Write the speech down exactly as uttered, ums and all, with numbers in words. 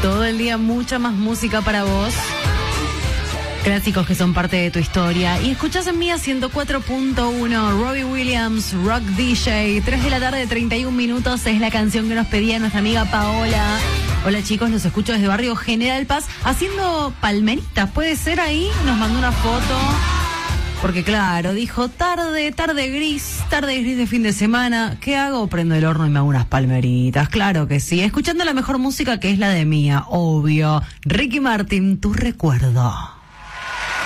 Todo el día mucha más música para vos. Clásicos que son parte de tu historia. Y escuchás en Mía ciento cuatro punto uno, Robbie Williams, Rock D J. tres de la tarde, treinta y un minutos. Es la canción que nos pedía nuestra amiga Paola. Hola chicos, los escucho desde Barrio General Paz haciendo palmeritas. ¿Puede ser ahí? Nos mandó una foto. Porque claro, dijo tarde, tarde gris, tarde gris de fin de semana. ¿Qué hago? Prendo el horno y me hago unas palmeritas. Claro que sí. Escuchando la mejor música que es la de Mía, obvio. Ricky Martin, tu recuerdo.